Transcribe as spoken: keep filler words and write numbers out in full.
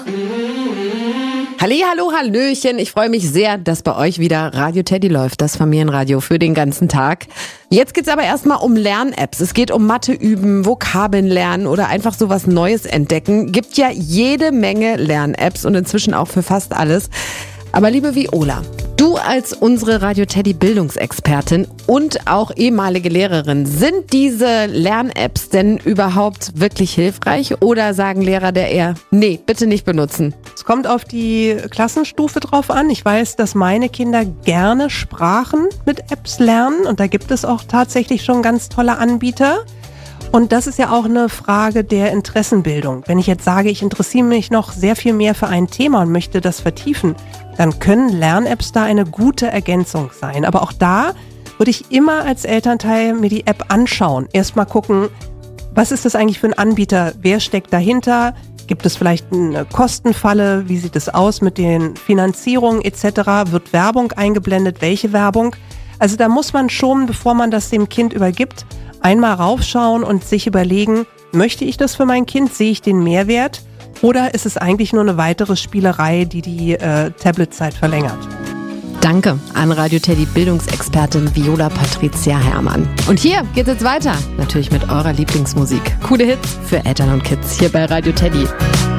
Halli, hallo, hallöchen. Ich freue mich sehr, dass bei euch wieder Radio Teddy läuft, das Familienradio für den ganzen Tag. Jetzt geht's aber erstmal um Lern-Apps. Es geht um Mathe üben, Vokabeln lernen oder einfach so was Neues entdecken. Gibt ja jede Menge Lern-Apps und inzwischen auch für fast alles. Aber liebe Viola, du als unsere Radio Teddy Bildungsexpertin und auch ehemalige Lehrerin, sind diese Lern-Apps denn überhaupt wirklich hilfreich oder sagen Lehrer der eher, nee, bitte nicht benutzen? Es kommt auf die Klassenstufe drauf an. Ich weiß, dass meine Kinder gerne Sprachen mit Apps lernen und da gibt es auch tatsächlich schon ganz tolle Anbieter. Und das ist ja auch eine Frage der Interessenbildung. Wenn ich jetzt sage, ich interessiere mich noch sehr viel mehr für ein Thema und möchte das vertiefen, dann können Lern-Apps da eine gute Ergänzung sein. Aber auch da würde ich immer als Elternteil mir die App anschauen. Erstmal gucken, was ist das eigentlich für ein Anbieter? Wer steckt dahinter? Gibt es vielleicht eine Kostenfalle? Wie sieht es aus mit den Finanzierungen et cetera? Wird Werbung eingeblendet? Welche Werbung? Also da muss man schon, bevor man das dem Kind übergibt, einmal raufschauen und sich überlegen, möchte ich das für mein Kind? Sehe ich den Mehrwert? Oder ist es eigentlich nur eine weitere Spielerei, die die äh, Tabletzeit verlängert? Danke an Radio Teddy Bildungsexpertin Viola Patricia Herrmann. Und hier geht's jetzt weiter, natürlich mit eurer Lieblingsmusik. Coole Hits für Eltern und Kids hier bei Radio Teddy.